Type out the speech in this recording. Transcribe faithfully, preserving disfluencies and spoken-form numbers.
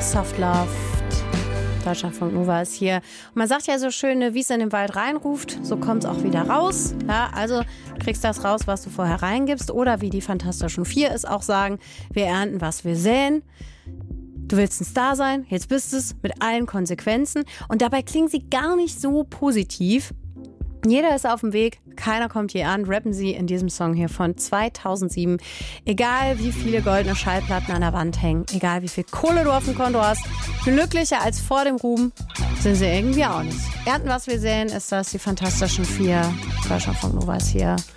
Soft Love. Deutschlandfunk Nova ist hier. Und man sagt ja so schön, wie es in den Wald reinruft, so kommt es auch wieder raus. Ja, also du kriegst das raus, was du vorher reingibst. Oder wie die Fantastischen Vier es auch sagen, wir ernten, was wir säen. Du willst ein Star sein, jetzt bist es, mit allen Konsequenzen. Und dabei klingen sie gar nicht so positiv. Jeder ist auf dem Weg, keiner kommt je an, rappen sie in diesem Song hier von zweitausendsieben. Egal wie viele goldene Schallplatten an der Wand hängen, egal wie viel Kohle du auf dem Konto hast, glücklicher als vor dem Ruhm sind sie irgendwie auch nicht. Ernten, was wir sehen, ist das die Fantastischen Vier. Deutschlandfunk Nova ist hier.